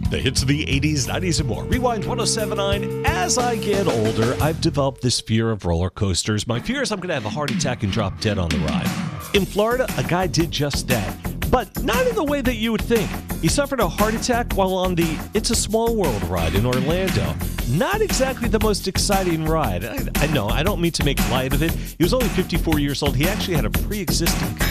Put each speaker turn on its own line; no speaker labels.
The hits of the 80s, 90s, and more. Rewind 1079. As I get older, I've developed this fear of roller coasters. My fear is I'm going to have a heart attack and drop dead on the ride. In Florida, a guy did just that, but not in the way that you would think. He suffered a heart attack while on the It's a Small World ride in Orlando. Not exactly the most exciting ride. I know, I don't mean to make light of it. He was only 54 years old. He actually had a pre-existing